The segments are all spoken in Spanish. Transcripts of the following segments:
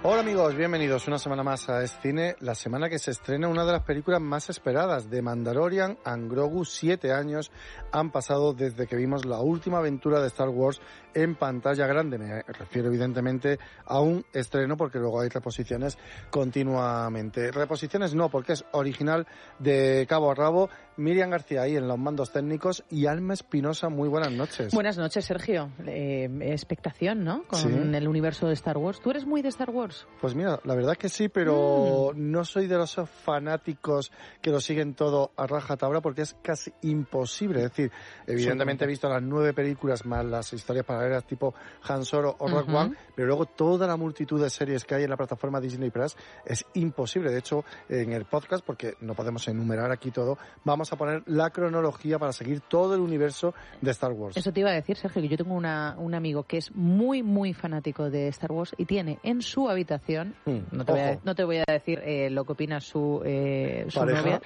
Hola amigos, bienvenidos una semana más a Es Cine, la semana que se estrena una de las películas más esperadas, de Mandalorian and Grogu. 7 años han pasado desde que vimos la última aventura de Star Wars en pantalla grande. Me refiero evidentemente a un estreno porque luego hay reposiciones continuamente. Reposiciones no, porque es original de cabo a rabo. Miriam García ahí en los mandos técnicos y Alma Espinosa, muy buenas noches. Buenas noches, Sergio. Expectación, ¿no? Con el universo de Star Wars. ¿Tú eres muy de Star Wars? Pues mira, la verdad que sí, pero no soy de los fanáticos que lo siguen todo a rajatabla porque es casi imposible. Es decir, evidentemente he visto las 9 películas más las historias paralelas tipo Han Solo o Rogue One, pero luego toda la multitud de series que hay en la plataforma Disney Plus es imposible. De hecho, en el podcast, porque no podemos enumerar aquí todo, vamos a poner la cronología para seguir todo el universo de Star Wars. Eso te iba a decir, Sergio, que yo tengo un amigo que es muy, muy fanático de Star Wars y tiene en su habitación, no te voy a decir lo que opina su novia,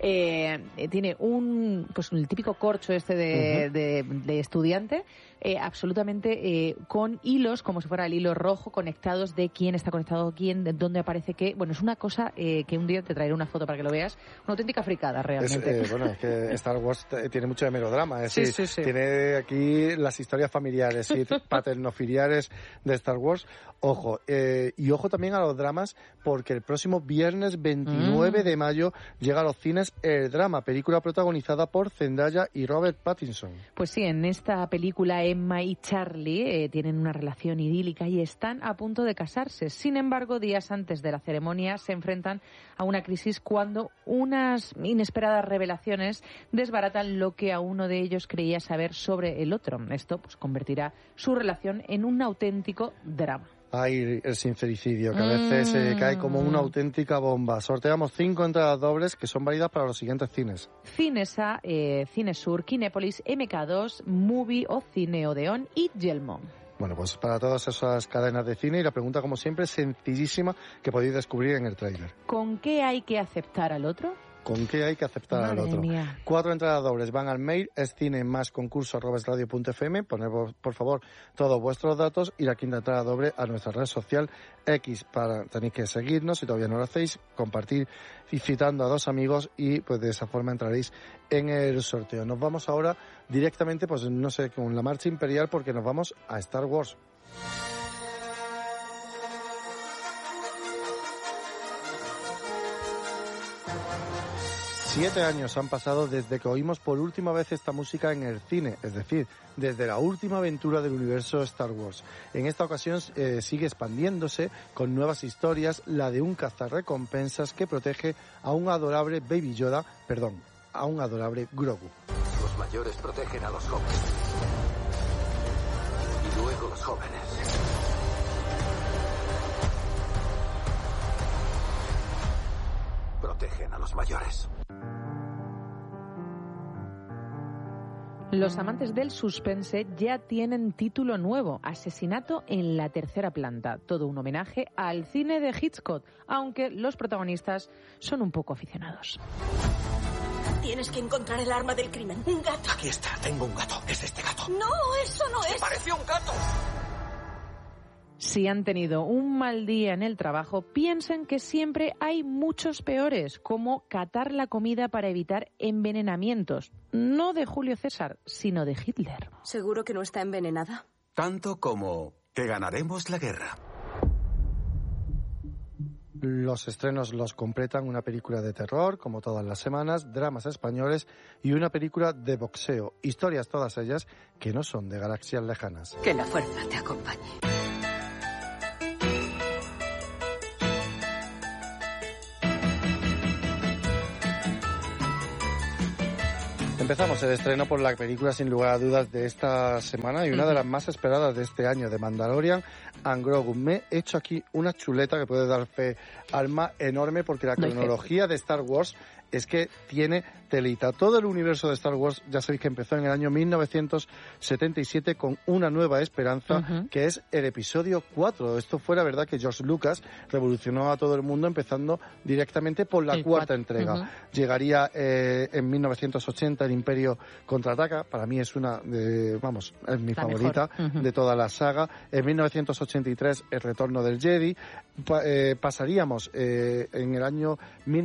tiene el típico corcho este de estudiante, absolutamente con hilos, como si fuera el hilo rojo, conectados de quién está conectado a quién, de dónde aparece qué. Bueno, es una cosa que un día te traeré una foto para que lo veas, una auténtica fricada realmente. Es que Star Wars tiene mucho de melodrama, es decir, tiene aquí las historias familiares y paternofiliares de Star Wars. Ojo, y ojo también a los dramas, porque el próximo viernes 29 de mayo llega a los cines El Drama, película protagonizada por Zendaya y Robert Pattinson. Pues sí, en esta película Emma y Charlie tienen una relación idílica y están a punto de casarse. Sin embargo, días antes de la ceremonia se enfrentan a una crisis cuando unas inesperadas revelaciones desbaratan lo que a uno de ellos creía saber sobre el otro. Esto pues convertirá su relación en un auténtico drama. Ay, el sincericidio, que a veces cae como una auténtica bomba. Sorteamos 5 entradas dobles que son válidas para los siguientes cines: Cinesa, Cinesur, Kinépolis, MK2, Movie o Cine Odeón y Yelmo. Bueno, pues para todas esas cadenas de cine, y la pregunta, como siempre, sencillísima, que podéis descubrir en el tráiler. ¿Con qué hay que aceptar al otro? ¿Con qué hay que aceptar al otro? Mía. 4 entradas dobles van al mail escine+concurso@esradio.fm. Poned por favor todos vuestros datos, y la 5ª entrada doble a nuestra red social X. Tenéis que seguirnos si todavía no lo hacéis, compartir y citando a 2 amigos, y pues de esa forma entraréis en el sorteo. Nos vamos ahora directamente, pues no sé, con la marcha imperial, porque nos vamos a Star Wars. Siete años han pasado desde que oímos por última vez esta música en el cine, es decir, desde la última aventura del universo Star Wars. En esta ocasión sigue expandiéndose con nuevas historias, la de un cazarrecompensas que protege a un adorable a un adorable Grogu. Los mayores protegen a los jóvenes. Y luego los jóvenes protegen a los mayores. Los amantes del suspense ya tienen título nuevo: Asesinato en la tercera planta. Todo un homenaje al cine de Hitchcock, aunque los protagonistas son un poco aficionados. Tienes que encontrar el arma del crimen. Un gato. Aquí está, tengo un gato. Es este gato. No, eso no es. ¡Pareció un gato! Si han tenido un mal día en el trabajo, piensen que siempre hay muchos peores, como catar la comida para evitar envenenamientos. No de Julio César, sino de Hitler. ¿Seguro que no está envenenada? Tanto como que ganaremos la guerra. Los estrenos los completan una película de terror, como todas las semanas, dramas españoles y una película de boxeo. Historias todas ellas que no son de galaxias lejanas. Que la fuerza te acompañe. Empezamos el estreno por la película sin lugar a dudas de esta semana y una de las más esperadas de este año, de Mandalorian and Grogu. Me he hecho aquí una chuleta que puede dar fe Alma enorme, porque la cronología de Star Wars es que tiene telita. Todo el universo de Star Wars, ya sabéis que empezó en el año 1977 con Una nueva esperanza, que es el episodio 4. Esto fue la verdad que George Lucas revolucionó a todo el mundo, empezando directamente por la cuarta entrega. Llegaría en 1980 el Imperio contraataca, para mí es una es mi favorita de toda la saga. En 1983 el retorno del Jedi. Pasaríamos en el año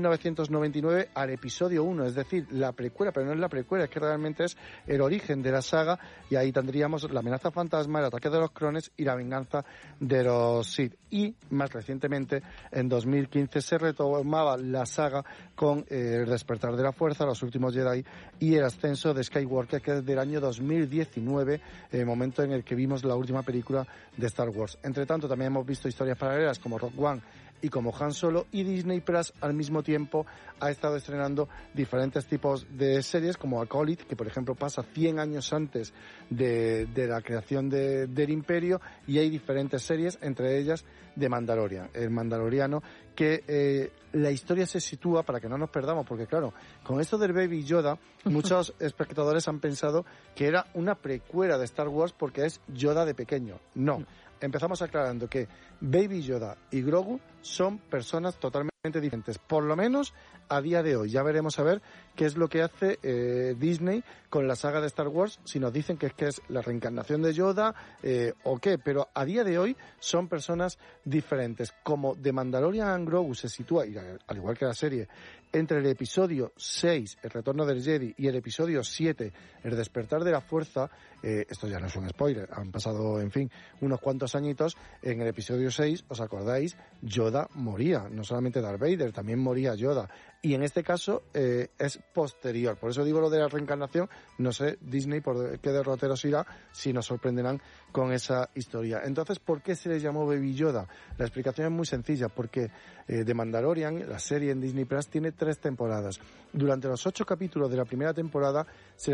1999 al episodio 1, es decir, la precuela, pero no es la precuela, es que realmente es el origen de la saga, y ahí tendríamos la amenaza fantasma, el ataque de los clones y la venganza de los Sith. Y más recientemente, en 2015, se retomaba la saga con el despertar de la fuerza, los últimos Jedi y el ascenso de Skywalker, que es del año 2019, el momento en el que vimos la última película de Star Wars. Entre tanto, también hemos visto historias paralelas como Rogue One y como Han Solo, y Disney Plus al mismo tiempo ha estado estrenando diferentes tipos de series como Acolyte, que por ejemplo pasa 100 años antes de la creación del Imperio, y hay diferentes series, entre ellas de Mandalorian, el Mandaloriano, que la historia se sitúa, para que no nos perdamos, porque claro, con esto del Baby Yoda, muchos espectadores han pensado que era una precuela de Star Wars porque es Yoda de pequeño. No. Empezamos aclarando que Baby Yoda y Grogu son personas totalmente diferentes, por lo menos a día de hoy. Ya veremos a ver qué es lo que hace Disney con la saga de Star Wars, si nos dicen que es la reencarnación de Yoda o qué, pero a día de hoy son personas diferentes. Como The Mandalorian and Grogu se sitúa, y al igual que la serie, entre el episodio 6, el retorno del Jedi, y el episodio 7, el despertar de la fuerza, esto ya no es un spoiler, han pasado, en fin, unos cuantos añitos. En el episodio 6, ¿os acordáis? Yoda moría, no solamente Darth Vader, también moría Yoda. Y en este caso es posterior. Por eso digo lo de la reencarnación. No sé, Disney, por qué derroteros irá, si nos sorprenderán con esa historia. Entonces, ¿por qué se le llamó Baby Yoda? La explicación es muy sencilla, porque The Mandalorian, la serie en Disney Plus, tiene 3 temporadas. Durante los 8 capítulos de la primera temporada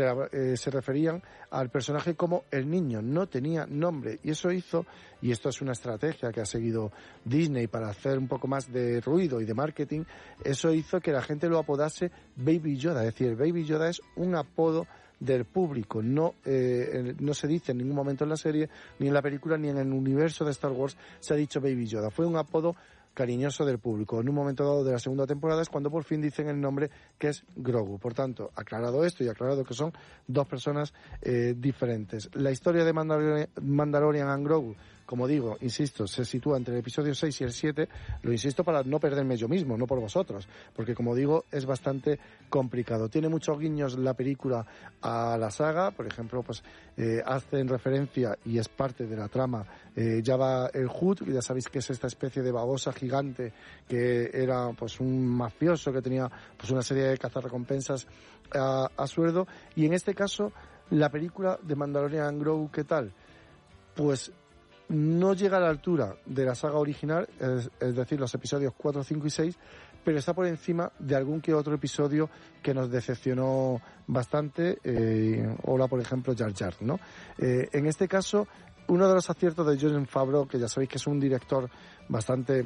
se referían al personaje como el niño, no tenía nombre. Y eso hizo, y esto es una estrategia que ha seguido Disney para hacer un poco más de ruido y de marketing, eso hizo que la gente lo apodase Baby Yoda. Es decir, Baby Yoda es un apodo del público, no se dice en ningún momento en la serie, ni en la película, ni en el universo de Star Wars se ha dicho Baby Yoda. Fue un apodo cariñoso del público. En un momento dado de la segunda temporada es cuando por fin dicen el nombre, que es Grogu. Por tanto, aclarado esto y aclarado que son 2 personas diferentes. La historia de Mandalorian and Grogu, como digo, insisto, se sitúa entre el episodio 6 y el 7, lo insisto para no perderme yo mismo, no por vosotros, porque como digo, es bastante complicado. Tiene muchos guiños la película a la saga, por ejemplo, pues hacen referencia, y es parte de la trama, Jabba el Hutt, que ya sabéis que es esta especie de babosa gigante que era pues un mafioso que tenía pues una serie de cazarrecompensas a sueldo. Y en este caso, la película de Mandalorian and Grogu, ¿qué tal? Pues no llega a la altura de la saga original, es decir, los episodios 4, 5 y 6, pero está por encima de algún que otro episodio que nos decepcionó bastante. Hola, por ejemplo, Jar Jar, ¿no? En este caso, uno de los aciertos de Jon Favreau, que ya sabéis que es un director bastante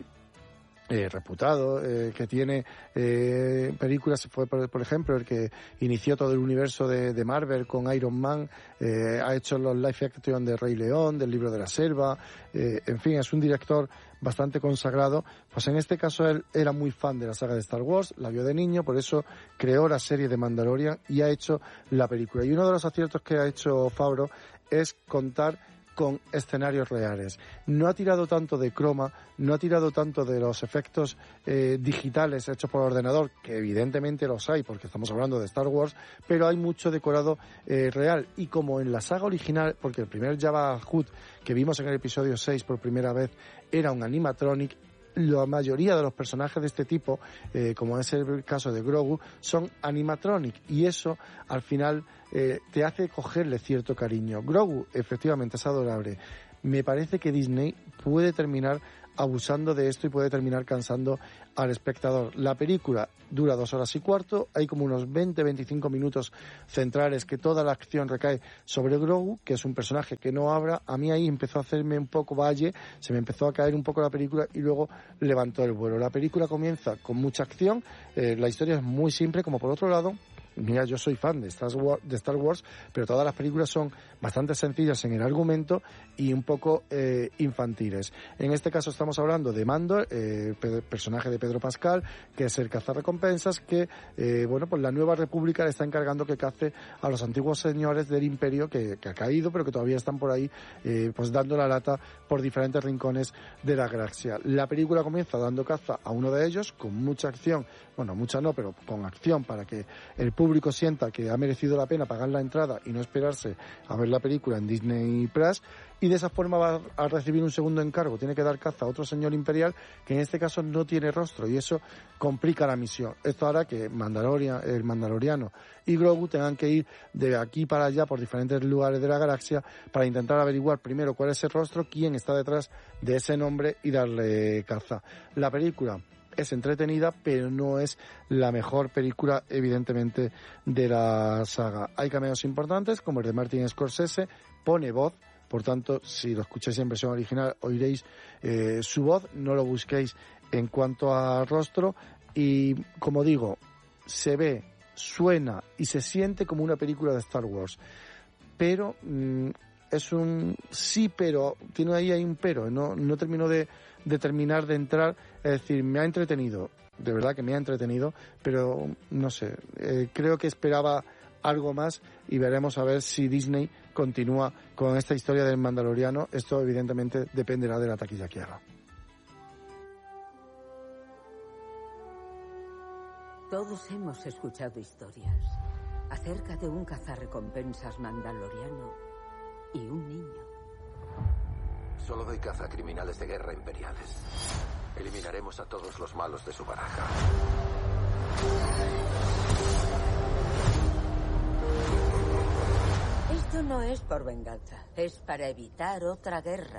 reputado, que tiene películas, fue por ejemplo el que inició todo el universo de Marvel con Iron Man, ha hecho los live action de Rey León, del Libro de la Selva, en fin, es un director bastante consagrado. Pues en este caso él era muy fan de la saga de Star Wars, la vio de niño, por eso creó la serie de Mandalorian y ha hecho la película. Y uno de los aciertos que ha hecho Favreau es contar con escenarios reales. No ha tirado tanto de croma, no ha tirado tanto de los efectos digitales hechos por ordenador, que evidentemente los hay porque estamos hablando de Star Wars, pero hay mucho decorado real. Y como en la saga original, porque el primer Jabba Hutt que vimos en el episodio 6 por primera vez era un animatronic, la mayoría de los personajes de este tipo, como es el caso de Grogu, son animatronic, y eso al final te hace cogerle cierto cariño. Grogu efectivamente es adorable. Me parece que Disney puede terminar abusando de esto y puede terminar cansando al espectador. La película dura 2 horas y cuarto, hay como unos 20-25 minutos centrales que toda la acción recae sobre Grogu, que es un personaje que no habla. A mí ahí empezó a hacerme un poco valle, se me empezó a caer un poco la película y luego levantó el vuelo. La película comienza con mucha acción, la historia es muy simple, como por otro lado, mira, yo soy fan de Star Wars, pero todas las películas son bastante sencillas en el argumento y un poco infantiles. En este caso estamos hablando de Mando, personaje de Pedro Pascal, que es el cazarrecompensas, que pues la Nueva República le está encargando que cace a los antiguos señores del Imperio que ha caído, pero que todavía están por ahí pues dando la lata por diferentes rincones de la galaxia. La película comienza dando caza a uno de ellos, con mucha acción, bueno, mucha no, pero con acción para que el público sienta que ha merecido la pena pagar la entrada y no esperarse a ver la película en Disney Plus, y de esa forma va a recibir un segundo encargo. Tiene que dar caza a otro señor imperial que en este caso no tiene rostro, y eso complica la misión. Esto hará que el mandaloriano y Grogu tengan que ir de aquí para allá por diferentes lugares de la galaxia para intentar averiguar primero cuál es el rostro, quién está detrás de ese nombre y darle caza. La película es entretenida, pero no es la mejor película, evidentemente, de la saga. Hay cameos importantes, como el de Martin Scorsese, pone voz, por tanto, si lo escucháis en versión original, oiréis su voz, no lo busquéis en cuanto a rostro, y, como digo, se ve, suena y se siente como una película de Star Wars, pero es un sí, pero tiene ahí un pero, no termino de terminar de entrar. Es decir, me ha entretenido, de verdad que me ha entretenido, pero no sé, creo que esperaba algo más, y veremos a ver si Disney continúa con esta historia del Mandaloriano. Esto evidentemente dependerá de la taquilla que haga. Todos hemos escuchado historias acerca de un cazarrecompensas mandaloriano y un niño. Solo doy caza a criminales de guerra imperiales. Eliminaremos a todos los malos de su baraja. Esto no es por venganza, es para evitar otra guerra.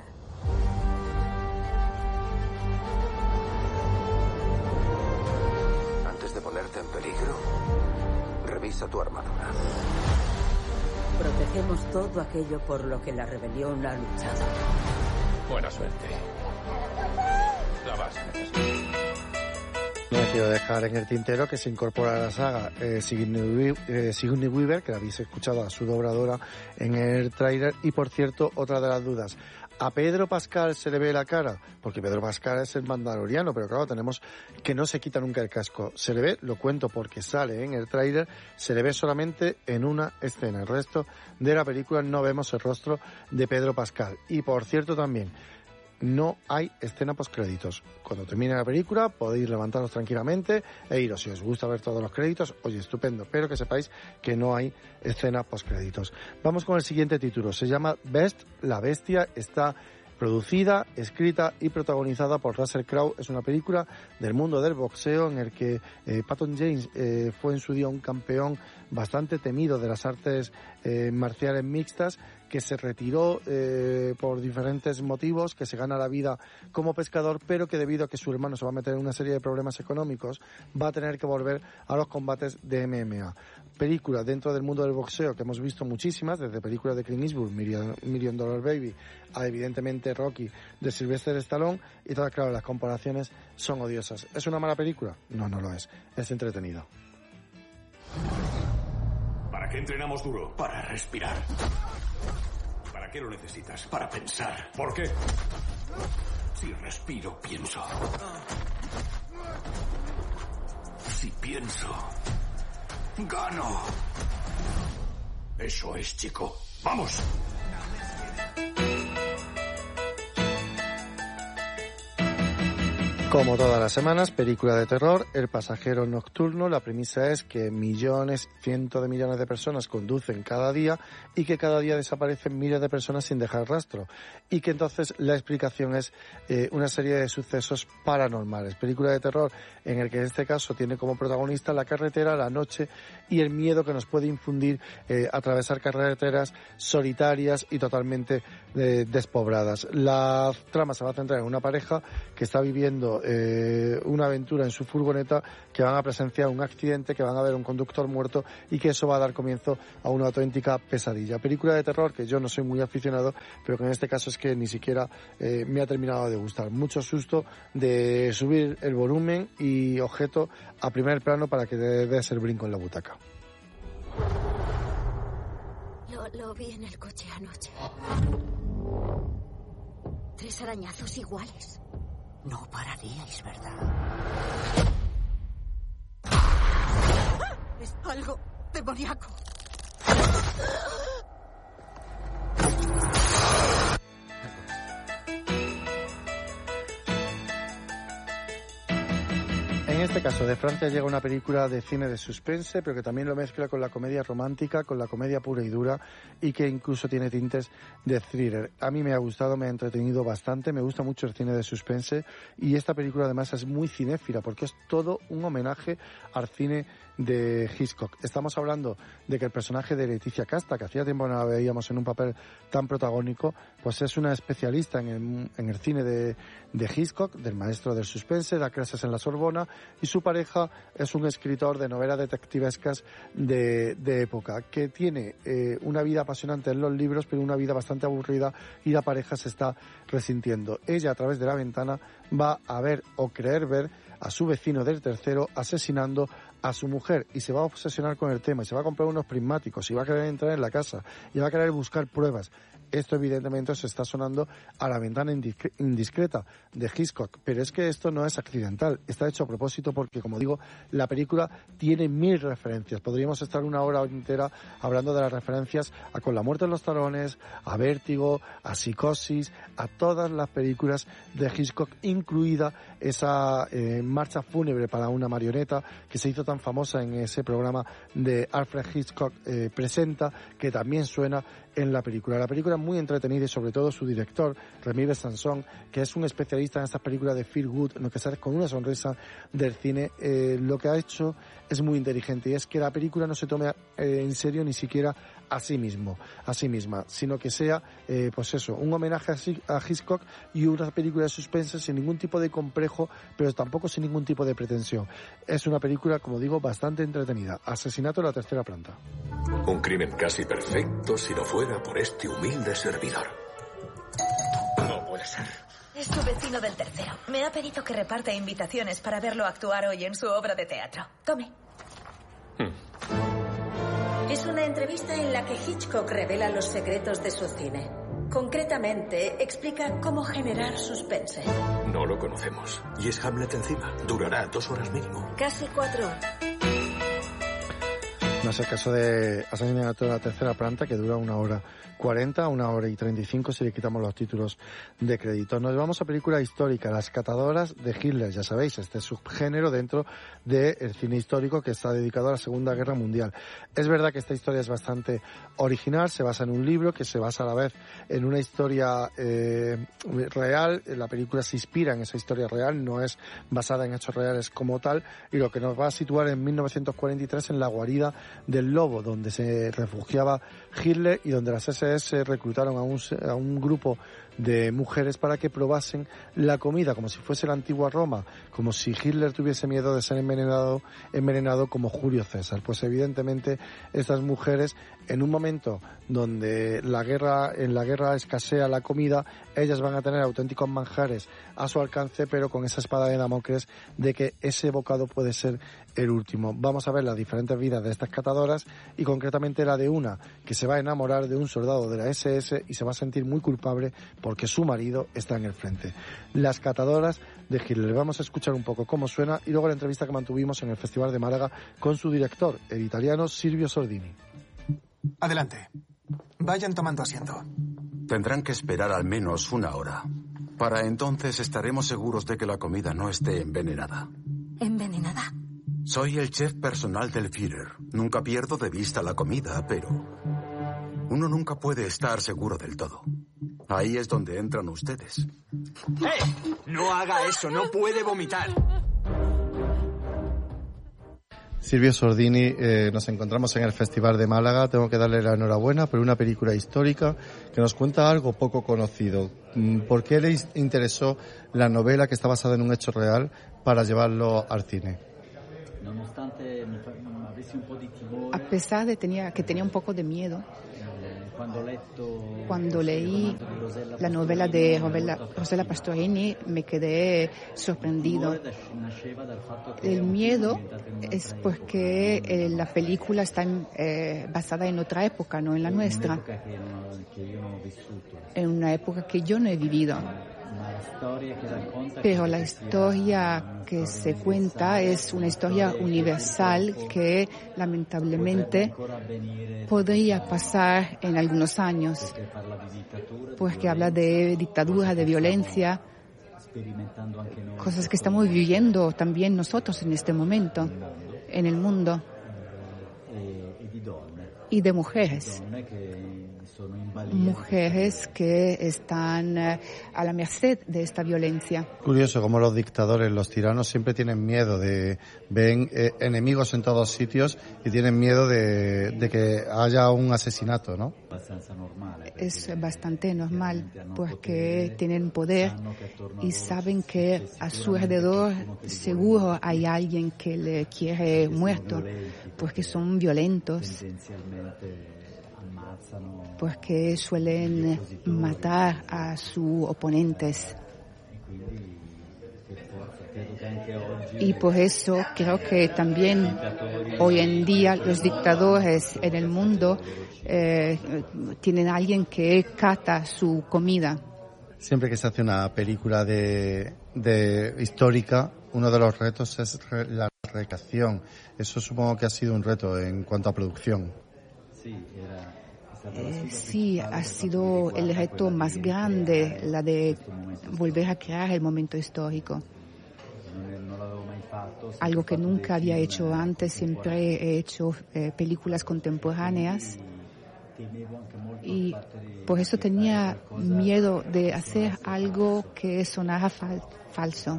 Antes de ponerte en peligro, revisa tu armadura. Protegemos todo aquello por lo que la rebelión ha luchado. Buena suerte. La vas a necesitar. No me quiero dejar en el tintero que se incorpora a la saga Sigourney Weaver, que la habéis escuchado a su dobladora en el tráiler. Y, por cierto, otra de las dudas, ¿a Pedro Pascal se le ve la cara? Porque Pedro Pascal es el mandaloriano, pero claro, tenemos que no se quita nunca el casco. Se le ve, lo cuento porque sale en el tráiler, se le ve solamente en una escena. El resto de la película no vemos el rostro de Pedro Pascal. Y, por cierto, también no hay escena postcréditos. Cuando termine la película podéis levantaros tranquilamente e iros. Si os gusta ver todos los créditos, oye, estupendo, pero que sepáis que no hay escena postcréditos. Vamos con el siguiente título. Se llama Best, la bestia. Está producida, escrita y protagonizada por Russell Crowe. Es una película del mundo del boxeo en el que Patton James fue en su día un campeón bastante temido de las artes marciales mixtas, que se retiró por diferentes motivos, que se gana la vida como pescador, pero que debido a que su hermano se va a meter en una serie de problemas económicos, va a tener que volver a los combates de MMA. Película dentro del mundo del boxeo que hemos visto muchísimas, desde películas de Clint Eastwood, Million Dollar Baby, a evidentemente Rocky de Sylvester Stallone, y todas, claro, las comparaciones son odiosas. ¿Es una mala película? No, no lo es. Es entretenido. ¿Para qué entrenamos duro? Para respirar. ¿Para qué lo necesitas? Para pensar. ¿Por qué? Si respiro, pienso. Si pienso, gano. Eso es, chico. ¡Vamos! Como todas las semanas, película de terror, El pasajero nocturno. La premisa es que millones, cientos de millones de personas conducen cada día y que cada día desaparecen miles de personas sin dejar rastro. Y que entonces la explicación es una serie de sucesos paranormales. Película de terror en el que en este caso tiene como protagonista la carretera, la noche y el miedo que nos puede infundir atravesar carreteras solitarias y totalmente despobladas. La trama se va a centrar en una pareja que está viviendo una aventura en su furgoneta, que van a presenciar un accidente, que van a ver un conductor muerto y que eso va a dar comienzo a una auténtica pesadilla. Película de terror que yo no soy muy aficionado, pero que en este caso es que ni siquiera me ha terminado de gustar. Mucho susto de subir el volumen y objeto a primer plano para que des el brinco en la butaca. Lo vi en el coche anoche. 3 arañazos iguales. No pararíais, ¿verdad? Es algo demoníaco. En este caso, de Francia llega una película de cine de suspense, pero que también lo mezcla con la comedia romántica, con la comedia pura y dura, y que incluso tiene tintes de thriller. A mí me ha gustado, me ha entretenido bastante, me gusta mucho el cine de suspense, y esta película además es muy cinéfila, porque es todo un homenaje al cine de Hitchcock. Estamos hablando de que el personaje de Leticia Casta, que hacía tiempo no la veíamos en un papel tan protagónico, pues es una especialista en el cine de Hitchcock, del maestro del suspense, da clases en la Sorbona, y su pareja es un escritor de novelas detectivescas de época, que tiene una vida apasionante en los libros, pero una vida bastante aburrida, y la pareja se está resintiendo. Ella, a través de la ventana, va a ver o creer ver a su vecino del tercero asesinando a su mujer, y se va a obsesionar con el tema, y se va a comprar unos prismáticos, y va a querer entrar en la casa, y va a querer buscar pruebas. Esto evidentemente se está sonando a la ventana indiscreta de Hitchcock, pero es que esto no es accidental, está hecho a propósito porque, como digo, la película tiene 1000 referencias. Podríamos estar una hora entera hablando de las referencias a Con la muerte en los talones, a Vértigo, a Psicosis, a todas las películas de Hitchcock, incluida esa marcha fúnebre para una marioneta que se hizo tan famosa en ese programa de Alfred Hitchcock Presenta, que también suena en la película. La película es muy entretenida y sobre todo su director, Remy Besançon, que es un especialista en estas películas de feel good, en lo que sale con una sonrisa del cine, lo que ha hecho es muy inteligente, y es que la película no se tome en serio ni siquiera a sí misma, sino que sea, pues eso, un homenaje a Hitchcock y una película de suspense sin ningún tipo de complejo, pero tampoco sin ningún tipo de pretensión. Es una película, como digo, bastante entretenida. Asesinato en la tercera planta. Un crimen casi perfecto si no fuera por este humilde servidor. No puede ser. Es su vecino del tercero. Me ha pedido que reparta invitaciones para verlo actuar hoy en su obra de teatro. Tome. Es una entrevista en la que Hitchcock revela los secretos de su cine. Concretamente, explica cómo generar suspense. No lo conocemos. Y es Hamlet encima. Durará 2 horas mínimo. Casi 4 horas. No es el caso de Asesinato en la tercera planta, que dura 1 hora 40, 1 hora y 35 si le quitamos los títulos de crédito. Nos vamos a película histórica, Las catadoras de Hitler. Ya sabéis, este subgénero dentro del cine histórico que está dedicado a la Segunda Guerra Mundial. Es verdad que esta historia es bastante original, se basa en un libro que se basa a la vez en una historia real. La película se inspira en esa historia real, no es basada en hechos reales como tal, y lo que nos va a situar en 1943 en la guarida del Lobo, donde se refugiaba Hitler y donde las SS reclutaron a un grupo de mujeres para que probasen la comida, como si fuese la antigua Roma, como si Hitler tuviese miedo de ser envenenado como Julio César. Pues evidentemente estas mujeres, en un momento donde en la guerra escasea la comida, ellas van a tener auténticos manjares a su alcance, pero con esa espada de Damocles de que ese bocado puede ser el último. Vamos a ver las diferentes vidas de estas catadoras, y concretamente la de una que se va a enamorar de un soldado de la SS y se va a sentir muy culpable porque su marido está en el frente. Las catadoras de Hitler. Vamos a escuchar un poco cómo suena y luego la entrevista que mantuvimos en el Festival de Málaga con su director, el italiano Silvio Sordini. Adelante. Vayan tomando asiento. Tendrán que esperar al menos 1 hora. Para entonces estaremos seguros de que la comida no esté envenenada. ¿Envenenada? Soy el chef personal del Führer. Nunca pierdo de vista la comida, pero uno nunca puede estar seguro del todo. Ahí es donde entran ustedes. No haga eso, no puede vomitar. Silvio Sordini, nos encontramos en el Festival de Málaga. Tengo que darle la enhorabuena por una película histórica que nos cuenta algo poco conocido. ¿Por qué le interesó la novela que está basada en un hecho real para llevarlo al cine? A pesar de que tenía un poco de miedo, cuando leí la novela de Rossella Pastorini me quedé sorprendido. El miedo es porque la película está basada en otra época, no en la nuestra. En una época que yo no he vivido. Pero la historia que se cuenta es una historia universal que lamentablemente podría pasar en algunos años, porque habla de dictadura, de violencia, cosas que estamos viviendo también nosotros en este momento, en el mundo, y de mujeres que están a la merced de esta violencia. Curioso cómo los dictadores, los tiranos siempre tienen miedo ven enemigos en todos sitios y tienen miedo de que haya un asesinato, ¿no? Es bastante normal porque tienen poder y saben que a su alrededor seguro hay alguien que le quiere muerto, porque son violentos, porque suelen matar a sus oponentes. Y por eso creo que también hoy en día los dictadores en el mundo tienen a alguien que cata su comida. Siempre que se hace una película de histórica, uno de los retos es la recreación. Eso supongo que ha sido un reto en cuanto a producción. Sí, ha sido el reto más grande, la de volver a crear el momento histórico. Algo que nunca había hecho antes, siempre he hecho películas contemporáneas y por eso tenía miedo de hacer algo que sonara falso.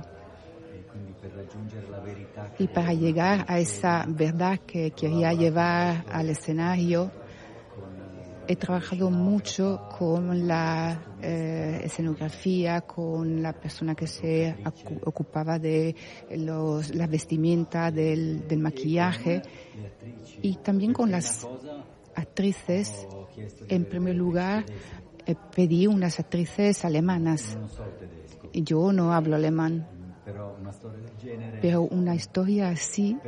Y para llegar a esa verdad que quería llevar al escenario, he trabajado mucho con la escenografía, con la persona que se ocupaba de la vestimenta, del maquillaje, y también con las actrices. En primer lugar, pedí unas actrices alemanas. Yo no hablo alemán, pero una historia así,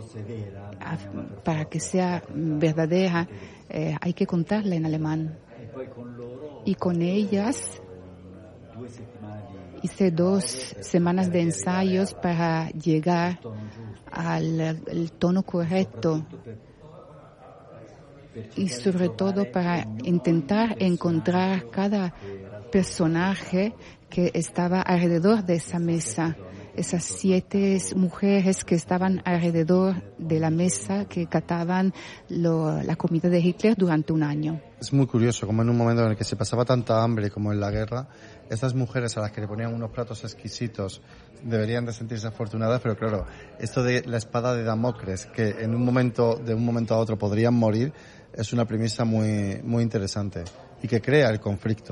para que sea verdadera, hay que contarla en alemán. Y con ellas hice 2 semanas de ensayos para llegar al tono correcto y sobre todo para intentar encontrar cada personaje que estaba alrededor de esa mesa. Esas 7 mujeres que estaban alrededor de la mesa que cataban la comida de Hitler durante un año. Es muy curioso como en un momento en el que se pasaba tanta hambre como en la guerra, estas mujeres a las que le ponían unos platos exquisitos deberían de sentirse afortunadas, pero claro, esto de la espada de Damocles, que de un momento a otro podrían morir, es una premisa muy, muy interesante y que crea el conflicto.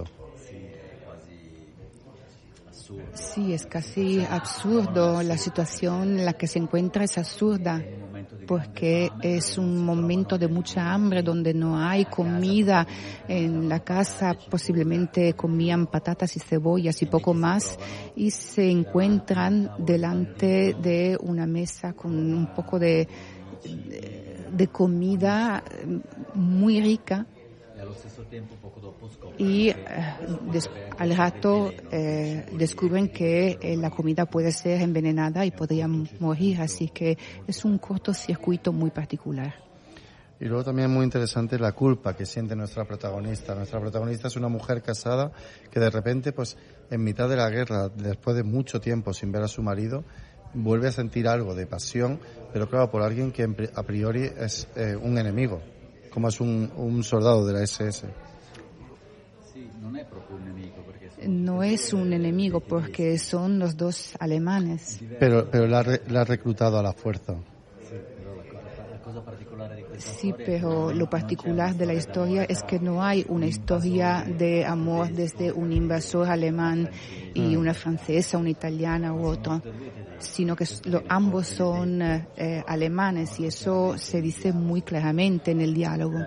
Sí, es casi absurdo. La situación en la que se encuentra es absurda porque es un momento de mucha hambre donde no hay comida en la casa. Posiblemente comían patatas y cebollas y poco más, y se encuentran delante de una mesa con un poco de comida muy rica. Y al rato descubren que la comida puede ser envenenada y podrían morir, así que es un cortocircuito muy particular. Y luego también es muy interesante la culpa que siente nuestra protagonista. Nuestra protagonista es una mujer casada que de repente, pues en mitad de la guerra, después de mucho tiempo sin ver a su marido, vuelve a sentir algo de pasión, pero claro, por alguien que a priori es un enemigo, como es un soldado de la SS. No es un enemigo porque son los dos alemanes. Pero la ha reclutado a la fuerza. Sí, pero lo particular de la historia es que no hay una historia de amor desde un invasor alemán y una francesa, una italiana u otra, sino que ambos son alemanes y eso se dice muy claramente en el diálogo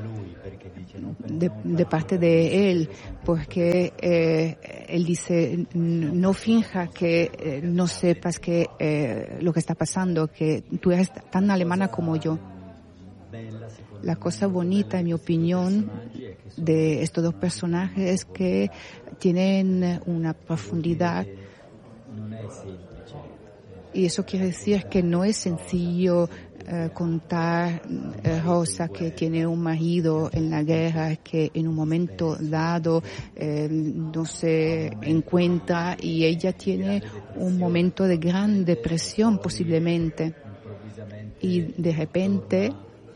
de parte de él, porque él dice: no finja que no sepas que lo que está pasando, que tú eres tan alemana como yo. La cosa bonita, en mi opinión, de estos dos personajes es que tienen una profundidad y eso quiere decir que no es sencillo contar Rosa que tiene un marido en la guerra que en un momento dado no se encuentra y ella tiene un momento de gran depresión posiblemente y de repente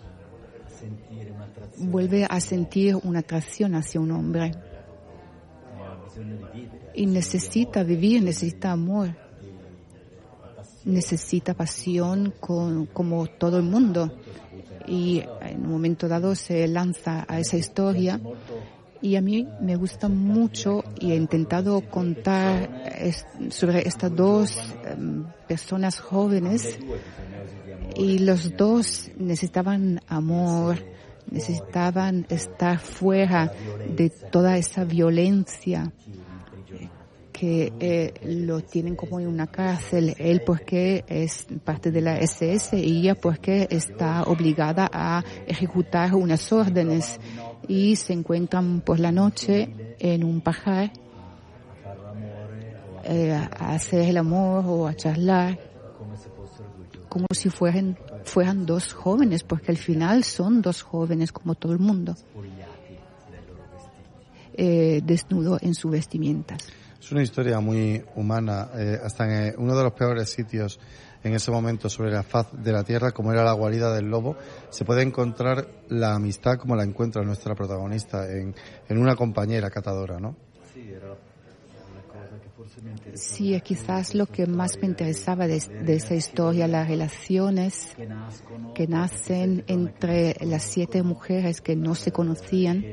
vuelve a sentir una atracción hacia un hombre y necesita vivir, necesita amor, necesita pasión como todo el mundo y en un momento dado se lanza a esa historia y a mí me gusta mucho y he intentado contar sobre estas dos personas jóvenes y los dos necesitaban amor, necesitaban estar fuera de toda esa violencia que lo tienen como en una cárcel, él porque es parte de la SS y ella porque está obligada a ejecutar unas órdenes y se encuentran por la noche en un pajar a hacer el amor o a charlar como si fueran dos jóvenes, porque al final son dos jóvenes como todo el mundo, desnudo en sus vestimentas. Es una historia muy humana, hasta en uno de los peores sitios en ese momento sobre la faz de la tierra, como era la guarida del lobo, se puede encontrar la amistad como la encuentra nuestra protagonista en una compañera catadora, ¿no? Sí, quizás lo que más me interesaba de esa historia, las relaciones que nacen entre las 7 mujeres que no se conocían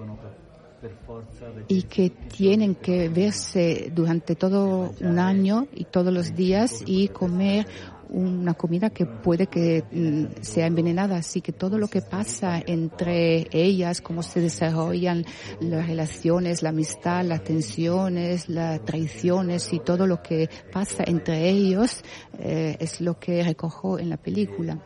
y que tienen que verse durante todo un año y todos los días y comer una comida que puede que sea envenenada, así que todo lo que pasa entre ellas, cómo se desarrollan las relaciones, la amistad, las tensiones, las traiciones y todo lo que pasa entre ellos es lo que recojo en la película.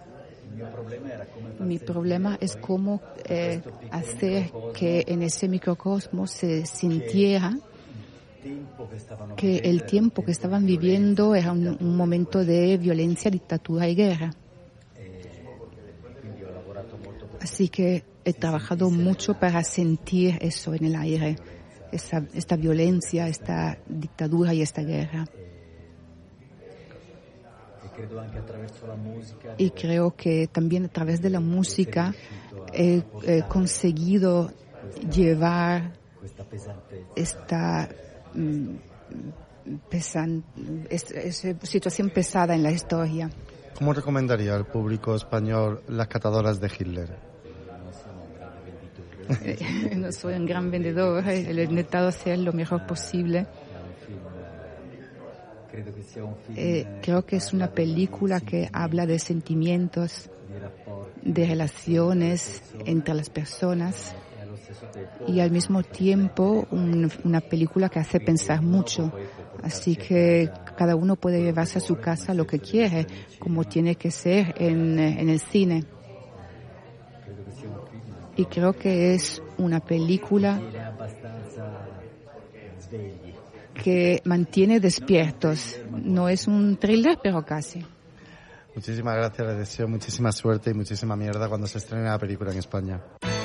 Mi problema es cómo hacer que en ese microcosmos se sintiera que el tiempo que estaban viviendo era un momento de violencia, dictadura y guerra. Así que he trabajado mucho para sentir eso en el aire, esta violencia, esta dictadura y esta guerra. Y creo que también a través de la música he conseguido llevar esta situación pesada en la historia. ¿Cómo recomendaría al público español Las catadoras de Hitler? No soy un gran vendedor, he intentado hacer lo mejor posible. Creo que es una película que habla de sentimientos, de relaciones entre las personas y al mismo tiempo una película que hace pensar mucho. Así que cada uno puede llevarse a su casa lo que quiere, como tiene que ser en el cine. Y creo que es una película que mantiene despiertos. No es un thriller, pero casi. Muchísimas gracias, les deseo muchísima suerte y muchísima mierda cuando se estrene la película en España.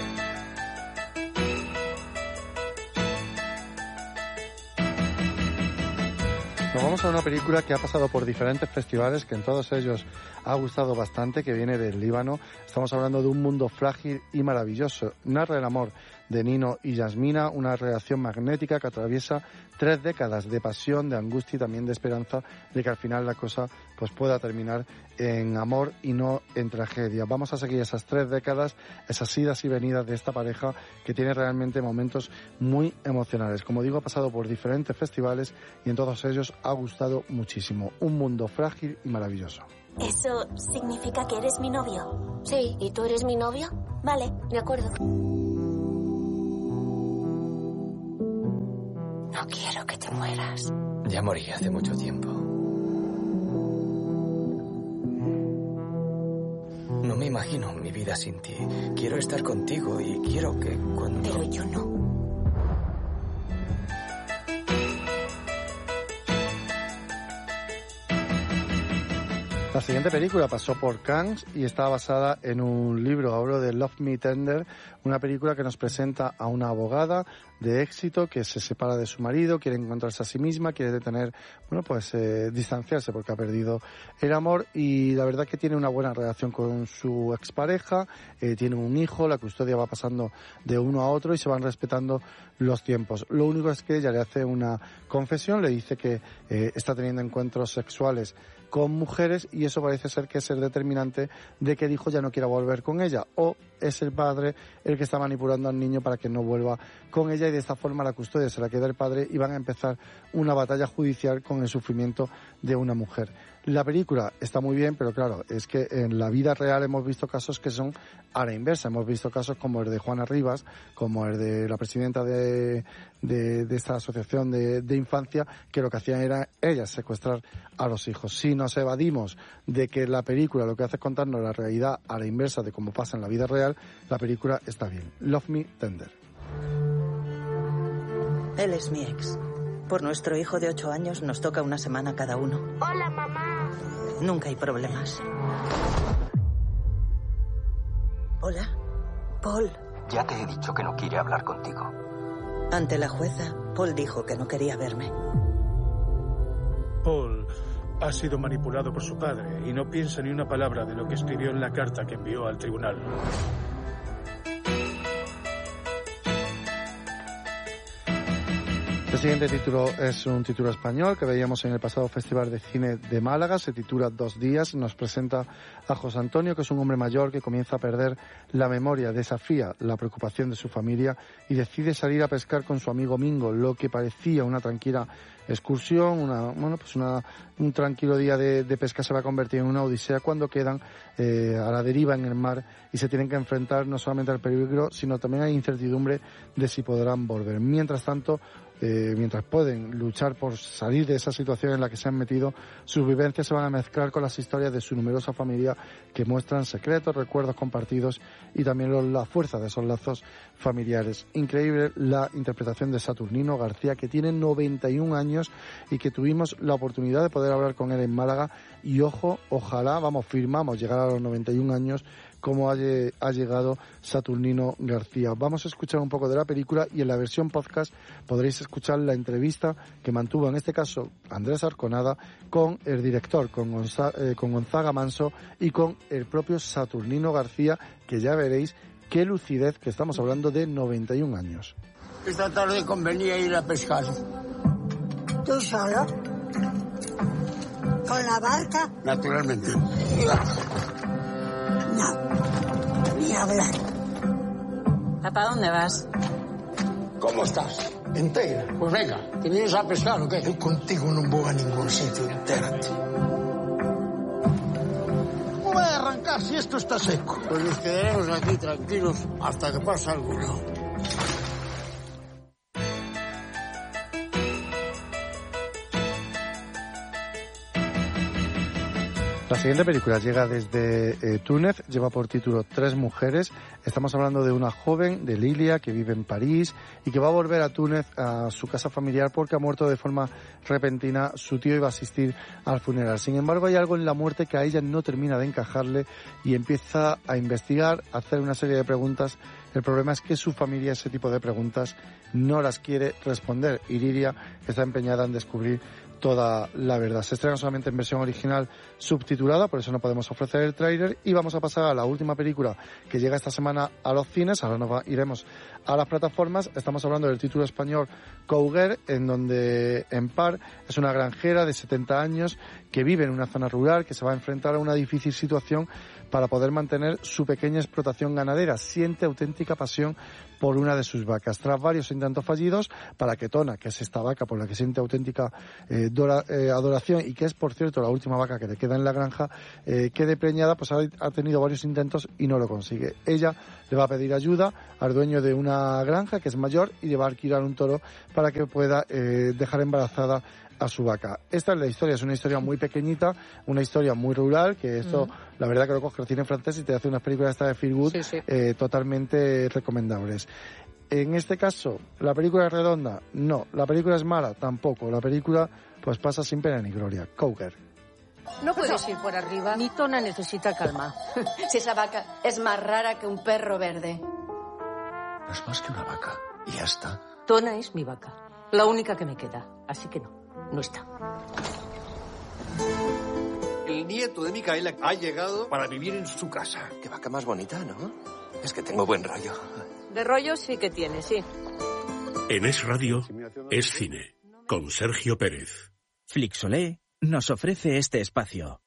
Nos vamos a una película que ha pasado por diferentes festivales, que en todos ellos ha gustado bastante, que viene del Líbano. Estamos hablando de Un mundo frágil y maravilloso. Narra el amor de Nino y Yasmina, una relación magnética que atraviesa 3 décadas de pasión, de angustia y también de esperanza de que al final la cosa pues pueda terminar en amor y no en tragedia. Vamos a seguir esas 3 décadas, esas idas y venidas de esta pareja que tiene realmente momentos muy emocionales. Como digo, ha pasado por diferentes festivales y en todos ellos ha gustado muchísimo. Un mundo frágil y maravilloso. ¿Eso significa que eres mi novio? Sí, ¿y tú eres mi novio? Vale. De acuerdo. No quiero que te mueras. Ya morí hace mucho tiempo. No me imagino mi vida sin ti. Quiero estar contigo y quiero que cuando... Pero yo no. La siguiente película pasó por Cannes y está basada en un libro. Hablo de Love Me Tender, una película que nos presenta a una abogada de éxito que se separa de su marido, quiere encontrarse a sí misma, quiere distanciarse porque ha perdido el amor, y la verdad que tiene una buena relación con su expareja, tiene un hijo, la custodia va pasando de uno a otro y se van respetando los tiempos. Lo único es que ella le hace una confesión, le dice que está teniendo encuentros sexuales con mujeres y eso parece ser que es el determinante de que el hijo ya no quiera volver con ella, o es el padre el que está manipulando al niño para que no vuelva con ella, y de esta forma la custodia se la queda el padre y van a empezar una batalla judicial con el sufrimiento de una mujer. La película está muy bien, pero claro, es que en la vida real hemos visto casos que son a la inversa. Hemos visto casos como el de Juana Rivas, como el de la presidenta de esta asociación de infancia, que lo que hacían era ellas secuestrar a los hijos. Si nos evadimos de que la película lo que hace es contarnos la realidad a la inversa de cómo pasa en la vida real, la película está bien. Love Me Tender. Él es mi ex. Por nuestro hijo de 8 años nos toca una semana cada uno. Hola, mamá. Nunca hay problemas. Hola, Paul. Ya te he dicho que no quiere hablar contigo. Ante la jueza, Paul dijo que no quería verme. Paul ha sido manipulado por su padre y no piensa ni una palabra de lo que escribió en la carta que envió al tribunal. El siguiente título es un título español que veíamos en el pasado Festival de Cine de Málaga. Se titula 2 días. Nos presenta a José Antonio, que es un hombre mayor que comienza a perder la memoria, desafía la preocupación de su familia y decide salir a pescar con su amigo Mingo. Lo que parecía una tranquila excursión, un tranquilo día de pesca se va a convertir en una odisea cuando quedan a la deriva en el mar y se tienen que enfrentar no solamente al peligro, sino también a incertidumbre de si podrán volver. Mientras tanto, mientras pueden luchar por salir de esa situación en la que se han metido, sus vivencias se van a mezclar con las historias de su numerosa familia que muestran secretos, recuerdos compartidos y también la fuerza de esos lazos familiares. Increíble la interpretación de Saturnino García, que tiene 91 años y que tuvimos la oportunidad de poder hablar con él en Málaga y ojalá, firmamos llegar a los 91 años como ha llegado Saturnino García. Vamos a escuchar un poco de la película y en la versión podcast podréis escuchar la entrevista que mantuvo en este caso Andrés Arconada con el director, con Gonzaga Manso y con el propio Saturnino García, que ya veréis qué lucidez, que estamos hablando de 91 años. Esta tarde convenía ir a pescar. ¿Tú solo? ¿Con la barca? Naturalmente. No, ni hablar. ¿Papá, dónde vas? ¿Cómo estás? Entera. Pues venga, ¿te vienes a pescar o qué? Yo contigo no voy a ningún sitio, entérate. ¿Cómo va a arrancar si esto está seco? Pues nos quedaremos aquí tranquilos hasta que pase algo, ¿no? La siguiente película llega desde Túnez, lleva por título Tres mujeres. Estamos hablando de una joven, de Lilia, que vive en París y que va a volver a Túnez, a su casa familiar, porque ha muerto de forma repentina. Su tío iba a asistir al funeral. Sin embargo, hay algo en la muerte que a ella no termina de encajarle y empieza a investigar, a hacer una serie de preguntas. El problema es que su familia ese tipo de preguntas no las quiere responder y Lilia está empeñada en descubrir toda la verdad. Se estrena solamente en versión original subtitulada, por eso no podemos ofrecer el tráiler, y vamos a pasar a la última película que llega esta semana a los cines. Ahora iremos a las plataformas. Estamos hablando del título español Cougar, en donde Empar es una granjera de 70 años que vive en una zona rural, que se va a enfrentar a una difícil situación para poder mantener su pequeña explotación ganadera. Siente auténtica pasión por una de sus vacas. Tras varios intentos fallidos para que Tona, que es esta vaca por la que siente auténtica adoración y que es, por cierto, la última vaca que le queda en la granja, quede preñada, pues ha tenido varios intentos y no lo consigue. Ella le va a pedir ayuda al dueño de una granja que es mayor y le va a alquilar un toro para que pueda dejar embarazada a su vaca. Esta es la historia, es una historia muy pequeñita, una historia muy rural, que esto, la verdad que lo coge el cine francés y te hace unas películas esta de Feel Good totalmente recomendables. En este caso, ¿la película es redonda? No. ¿La película es mala? Tampoco. La película pues pasa sin pena ni gloria. Cougar. No puedes ir por arriba. Mi Tona necesita calma. Si esa vaca es más rara que un perro verde. No es más que una vaca. Y ya está. Tona es mi vaca. La única que me queda. Así que no está. El nieto de Micaela ha llegado para vivir en su casa. Qué vaca más bonita, ¿no? Es que tengo buen rollo. De rollo sí que tiene, sí. En Es Radio, Es Cine, con Sergio Pérez. Flixolé nos ofrece este espacio.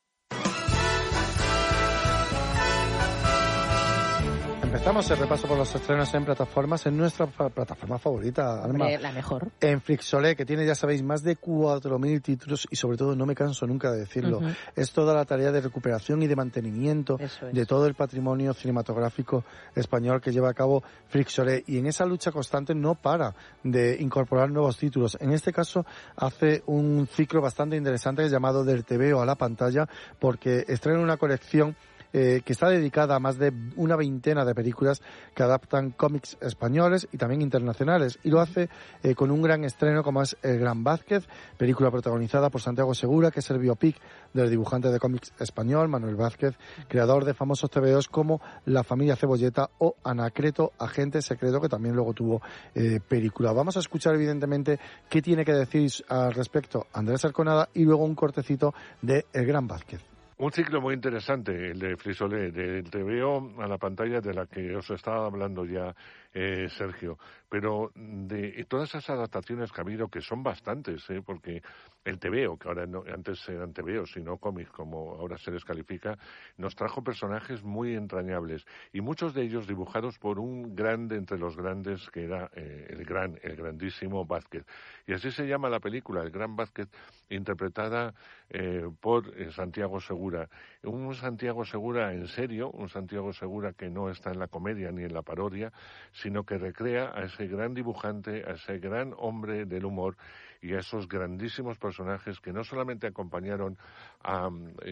Empezamos el repaso por los estrenos en plataformas, en nuestra plataforma favorita, Alma. La mejor. En Flixolé, que tiene, ya sabéis, más de 4.000 títulos y sobre todo, no me canso nunca de decirlo, es toda la tarea de recuperación y de mantenimiento de todo el patrimonio cinematográfico español que lleva a cabo Flixolé, y en esa lucha constante no para de incorporar nuevos títulos. En este caso hace un ciclo bastante interesante llamado Del TVO a la pantalla, porque estrena una colección que está dedicada a más de una veintena de películas que adaptan cómics españoles y también internacionales, y lo hace con un gran estreno como es El Gran Vázquez, película protagonizada por Santiago Segura, que es el biopic del dibujante de cómics español Manuel Vázquez, creador de famosos TVOs como La Familia Cebolleta o Anacleto, Agente Secreto, que también luego tuvo película. Vamos a escuchar evidentemente qué tiene que decir al respecto Andrés Arconada y luego un cortecito de El Gran Vázquez. Un ciclo muy interesante, el de Flixolé, del TVO a la pantalla, de la que os estaba hablando ya Sergio, pero de todas esas adaptaciones que ha habido, que son bastantes, porque el TVO, que ahora no, antes eran TVO, sino cómics, como ahora se les califica, nos trajo personajes muy entrañables, y muchos de ellos dibujados por un grande entre los grandes, que era el grandísimo Vázquez. Y así se llama la película, El Gran Vázquez, interpretada por Santiago Segura. Un Santiago Segura en serio, un Santiago Segura que no está en la comedia ni en la parodia, sino que recrea a ese gran dibujante, a ese gran hombre del humor y a esos grandísimos personajes que no solamente acompañaron a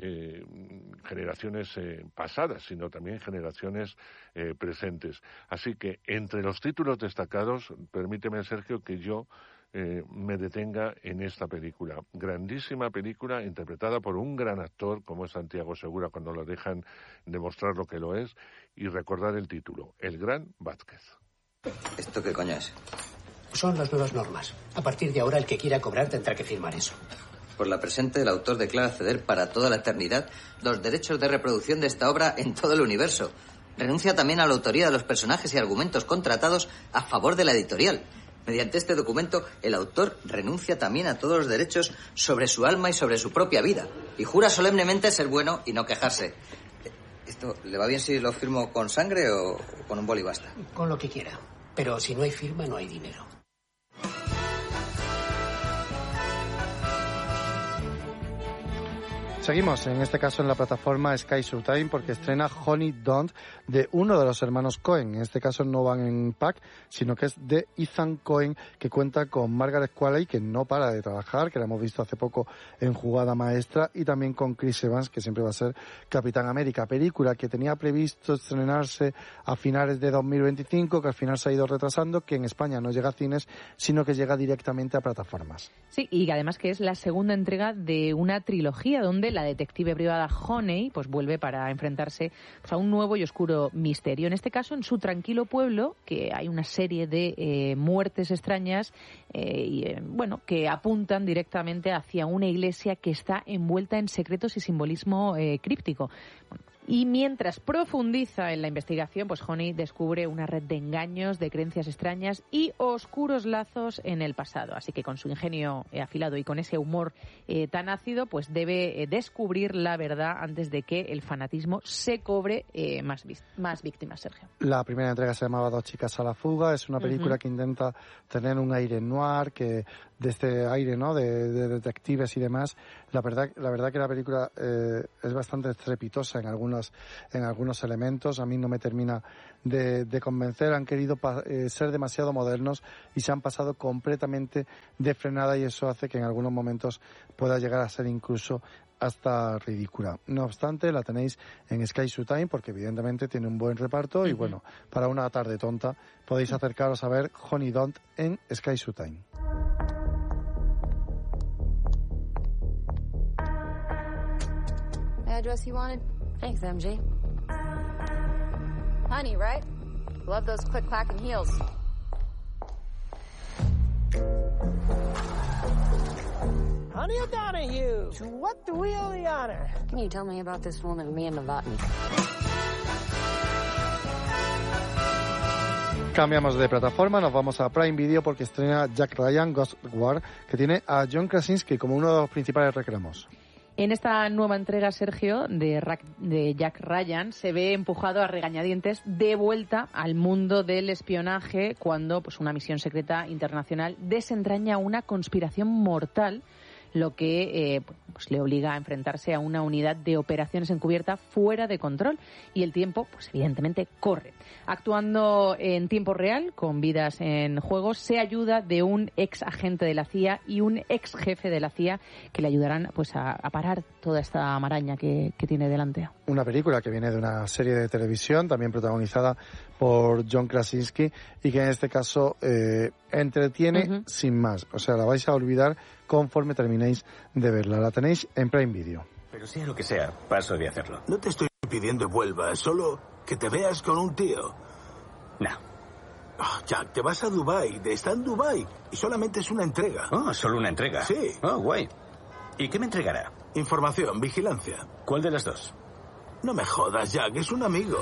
generaciones pasadas, sino también generaciones presentes. Así que entre los títulos destacados, permíteme, Sergio, que yo me detenga en esta película. Grandísima película interpretada por un gran actor como es Santiago Segura, cuando lo dejan demostrar lo que lo es, y recordar el título, El Gran Vázquez. ¿Esto qué coño es? Son las nuevas normas. A partir de ahora el que quiera cobrar tendrá que firmar eso. Por la presente, el autor declara ceder para toda la eternidad los derechos de reproducción de esta obra en todo el universo. Renuncia también a la autoría de los personajes y argumentos contratados a favor de la editorial. Mediante este documento, el autor renuncia también a todos los derechos sobre su alma y sobre su propia vida, y jura solemnemente ser bueno y no quejarse. ¿Esto le va bien si lo firmo con sangre o con un boli basta? Con lo que quiera. Pero si no hay firma, no hay dinero. Seguimos, en este caso en la plataforma Sky Showtime, porque estrena Honey Don't de uno de los hermanos Coen. En este caso no van en pack, sino que es de Ethan Coen, que cuenta con Margaret Qualley, que no para de trabajar, que la hemos visto hace poco en Jugada Maestra, y también con Chris Evans, que siempre va a ser Capitán América. Película que tenía previsto estrenarse a finales de 2025, que al final se ha ido retrasando, que en España no llega a cines, sino que llega directamente a plataformas. Sí, y además que es la segunda entrega de una trilogía donde la detective privada Honey pues vuelve para enfrentarse pues, a un nuevo y oscuro misterio. En este caso, en su tranquilo pueblo, que hay una serie de muertes extrañas que apuntan directamente hacia una iglesia que está envuelta en secretos y simbolismo críptico. Bueno, y mientras profundiza en la investigación, pues Honey descubre una red de engaños, de creencias extrañas y oscuros lazos en el pasado. Así que con su ingenio afilado y con ese humor tan ácido, pues debe descubrir la verdad antes de que el fanatismo se cobre más víctimas, Sergio. La primera entrega se llamaba Dos chicas a la fuga. Es una película que intenta tener un aire noir, que de este aire, ¿no?, de detectives y demás. La verdad que la película es bastante estrepitosa en algunos elementos. A mí no me termina de convencer. Han querido ser demasiado modernos y se han pasado completamente de frenada, y eso hace que en algunos momentos pueda llegar a ser incluso hasta ridícula. No obstante, la tenéis en Sky Showtime porque evidentemente tiene un buen reparto y bueno, para una tarde tonta podéis acercaros a ver Honey Don't en Sky Showtime. Address you wanted? Thanks, MJ. Honey, right? Love those click-clacking heels. Honey O'Donoghue, to what do we owe the honor? Can you tell me about this woman, Mia Novotny? Cambiamos de plataforma, nos vamos a Prime Video porque estrena Jack Ryan Ghost War, que tiene a John Krasinski como uno de los principales reclamos. En esta nueva entrega, Sergio, de Jack Ryan, se ve empujado a regañadientes de vuelta al mundo del espionaje cuando pues, una misión secreta internacional desentraña una conspiración mortal, lo que pues le obliga a enfrentarse a una unidad de operaciones encubierta fuera de control, y el tiempo, pues evidentemente, corre. Actuando en tiempo real, con vidas en juego, se ayuda de un ex agente de la CIA y un ex jefe de la CIA que le ayudarán pues a parar toda esta maraña que tiene delante. Una película que viene de una serie de televisión, también protagonizada por John Krasinski, y que en este caso entretiene sin más. O sea, la vais a olvidar conforme terminéis de verla. La tenéis en Prime Video. Pero sea lo que sea, paso de hacerlo. No te estoy pidiendo vuelvas, solo que te veas con un tío. No. Oh, Jack, te vas a Dubái, está en Dubái, y solamente es una entrega. Oh, ¿solo una entrega? Sí. Oh, guay. ¿Y qué me entregará? Información, vigilancia. ¿Cuál de las dos? No me jodas, Jack, es un amigo.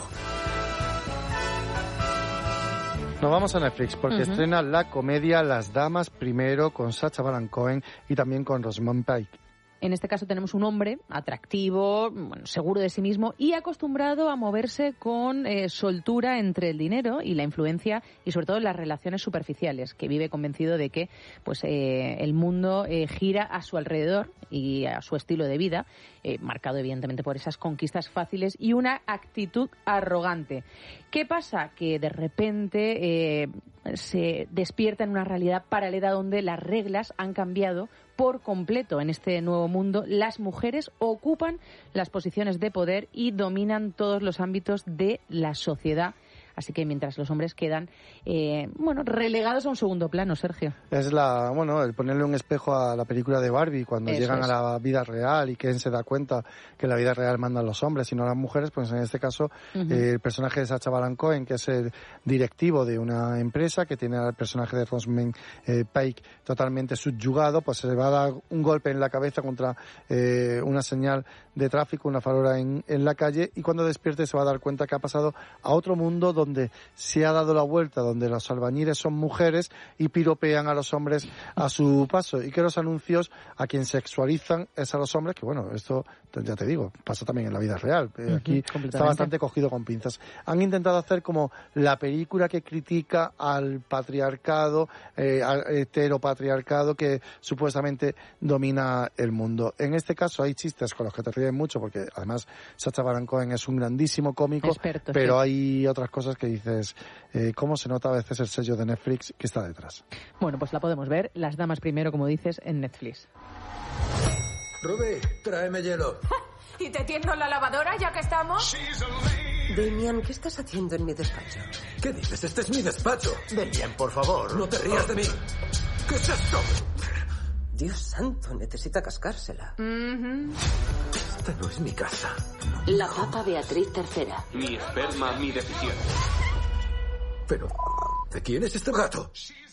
Nos vamos a Netflix porque estrena la comedia Las Damas Primero con Sacha Baron Cohen y también con Rosamund Pike. En este caso tenemos un hombre atractivo, seguro de sí mismo y acostumbrado a moverse con soltura entre el dinero y la influencia y sobre todo las relaciones superficiales, que vive convencido de que pues el mundo gira a su alrededor y a su estilo de vida, marcado evidentemente por esas conquistas fáciles y una actitud arrogante. ¿Qué pasa? Que de repente se despierta en una realidad paralela donde las reglas han cambiado por completo. En este nuevo mundo, las mujeres ocupan las posiciones de poder y dominan todos los ámbitos de la sociedad. Así que mientras los hombres quedan, relegados a un segundo plano, Sergio. Es el ponerle un espejo a la película de Barbie cuando llegan a la vida real y Ken se da cuenta que la vida real mandan los hombres y no las mujeres. Pues en este caso, el personaje de Sacha Baron Cohen, que es el directivo de una empresa que tiene al personaje de Rosamund Pike totalmente subyugado, pues se le va a dar un golpe en la cabeza contra una señal de tráfico, una farola en la calle, y cuando despierte se va a dar cuenta que ha pasado a otro mundo donde se ha dado la vuelta, donde los albañiles son mujeres y piropean a los hombres a su paso, y que los anuncios a quien sexualizan es a los hombres, que bueno, esto ya te digo, pasa también en la vida real. Aquí está bastante cogido con pinzas. Han intentado hacer como la película que critica al patriarcado, al heteropatriarcado que supuestamente domina el mundo. En este caso hay chistes con los que te ríen mucho, porque además Sacha Baron Cohen es un grandísimo cómico, experto, pero sí. Hay otras cosas que dices, ¿cómo se nota a veces el sello de Netflix que está detrás? Bueno, pues la podemos ver, Las damas primero, como dices, en Netflix. Ruby, tráeme hielo. ¿Y te tiendo la lavadora ya que estamos? Damian, ¿qué estás haciendo en mi despacho? ¿Qué dices? Este es mi despacho. Damian, por favor. No te rías de mí. ¿Qué es esto? Dios santo, necesita cascársela. Esta no es mi casa. La Papa Beatriz III. Mi esperma, mi decisión. Pero, ¿de quién es este gato?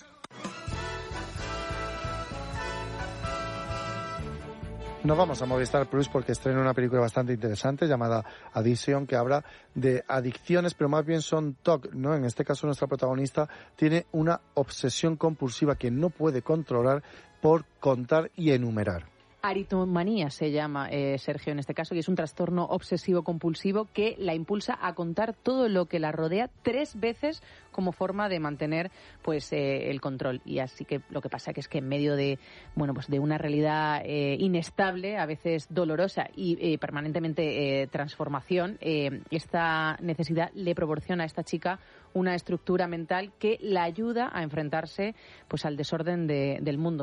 Nos vamos a Movistar Plus porque estrena una película bastante interesante llamada Addiction, que habla de adicciones, pero más bien son TOC, ¿no? En este caso nuestra protagonista tiene una obsesión compulsiva que no puede controlar por contar y enumerar. Aritmomanía se llama, Sergio, en este caso, y es un trastorno obsesivo-compulsivo que la impulsa a contar todo lo que la rodea 3 veces como forma de mantener pues el control. Y así que lo que pasa que es que en medio de pues de una realidad inestable, a veces dolorosa y permanentemente transformación, esta necesidad le proporciona a esta chica una estructura mental que la ayuda a enfrentarse pues al desorden del mundo.